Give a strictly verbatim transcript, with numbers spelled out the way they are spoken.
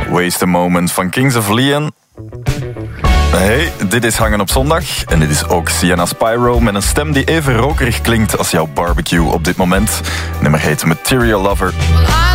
Waste a Moment van Kings of Leon. Hey, dit is Hangen op Zondag. En dit is ook Sienna Spyro met een stem die even rokerig klinkt als jouw barbecue op dit moment. Nummer heet Material Lover.